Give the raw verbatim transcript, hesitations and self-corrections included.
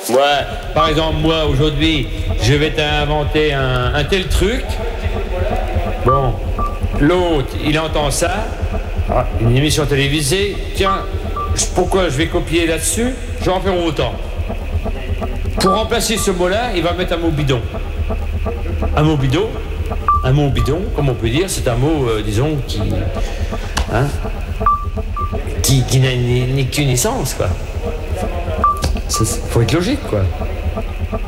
Ouais, par exemple, moi, aujourd'hui, je vais t'inventer un, un tel truc. Bon, l'autre, il entend ça, ah, une émission télévisée, tiens, pourquoi je vais copier là-dessus? Je vais en faire autant. Pour remplacer ce mot-là, il va mettre un mot bidon. Un mot bidon, un mot bidon, comme on peut dire, c'est un mot, euh, disons, qui... Hein, qui, qui n'a ni, ni qu'une essence, quoi. Il faut être logique, quoi.